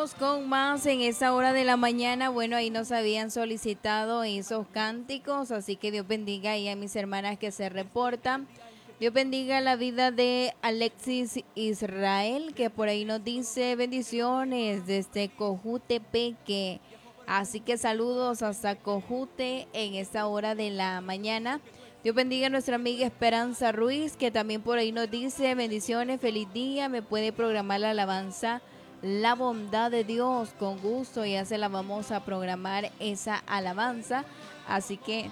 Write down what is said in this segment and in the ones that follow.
continuamos con más en esta hora de la mañana. Bueno, ahí nos habían solicitado esos cánticos, así que Dios bendiga ahí a mis hermanas que se reportan. Dios bendiga la vida de Alexis Israel, que por ahí nos dice bendiciones desde Cojutepeque. Así que saludos hasta Cojute en esta hora de la mañana. Dios bendiga a nuestra amiga Esperanza Ruiz, que también por ahí nos dice bendiciones, feliz día, me puede programar la alabanza La Bondad de Dios, con gusto, ya se la vamos a programar esa alabanza. Así que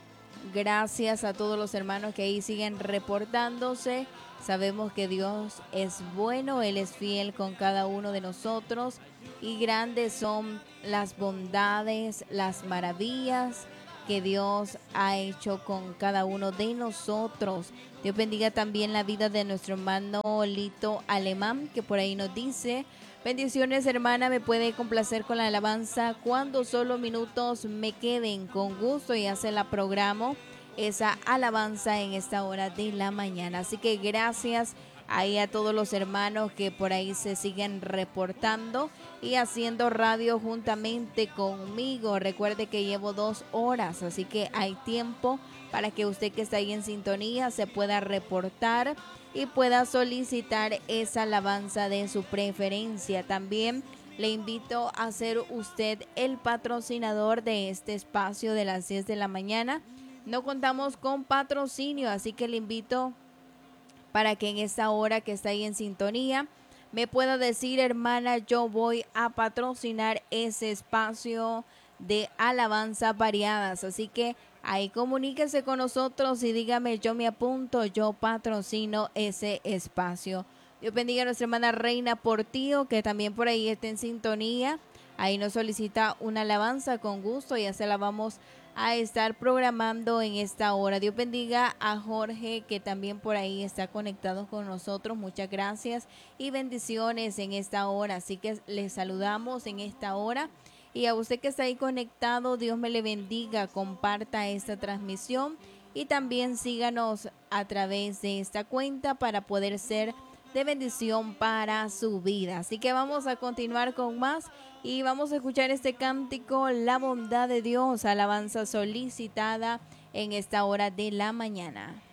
gracias a todos los hermanos que ahí siguen reportándose. Sabemos que Dios es bueno, Él es fiel con cada uno de nosotros y grandes son las bondades, las maravillas que Dios ha hecho con cada uno de nosotros. Dios bendiga también la vida de nuestro hermano Lito Alemán, que por ahí nos dice: bendiciones, hermana, me puede complacer con la alabanza cuando solo minutos me queden, con gusto, y se la programo esa alabanza en esta hora de la mañana. Así que gracias ahí a todos los hermanos que por ahí se siguen reportando y haciendo radio juntamente conmigo. Recuerde que llevo 2 horas, así que hay tiempo para que usted que está ahí en sintonía se pueda reportar y pueda solicitar esa alabanza de su preferencia. También le invito a ser usted el patrocinador de este espacio de las 10 de la mañana. No contamos con patrocinio, así que le invito para que en esta hora que está ahí en sintonía me pueda decir: hermana, yo voy a patrocinar ese espacio de alabanzas variadas. Así que ahí comuníquese con nosotros y dígame: yo me apunto, yo patrocino ese espacio. Dios bendiga a nuestra hermana Reina Portillo, que también por ahí está en sintonía. Ahí nos solicita una alabanza, con gusto, ya se la vamos a estar programando en esta hora. Dios bendiga a Jorge, que también por ahí está conectado con nosotros. Muchas gracias y bendiciones en esta hora. Así que les saludamos en esta hora. Y a usted que está ahí conectado, Dios me le bendiga. Comparta esta transmisión y también síganos a través de esta cuenta para poder ser de bendición para su vida. Así que vamos a continuar con más y vamos a escuchar este cántico, La Bondad de Dios, alabanza solicitada en esta hora de la mañana.